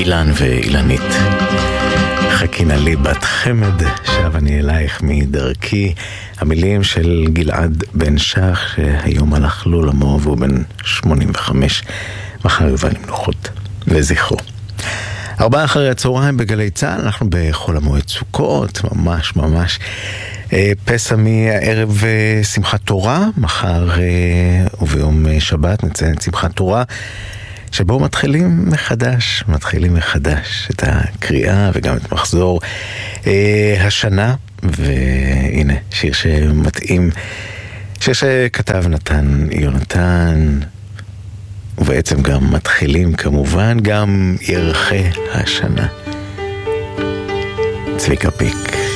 אילן ואילנית, חכינה לי בת חמד, שב אני אלייך מדרכי. המילים של גלעד בן שח, שהיום הלך לעולמו והוא בן 85, מחר יובא למנוחות וזכרו. 4 אחרי הצהריים בגלי צהל, אנחנו בחול המועד סוכות, ממש ממש פסע מהערב שמחת תורה. מחר וביום שבת נציין את שמחת תורה, שבו מתחילים מחדש את הקריאה וגם את מחזור השנה. והנה שיר שמתאים, שיר שכתב נתן יונתן, ובעצם גם מתחילים כמובן גם ירחי השנה, צביקה פיק.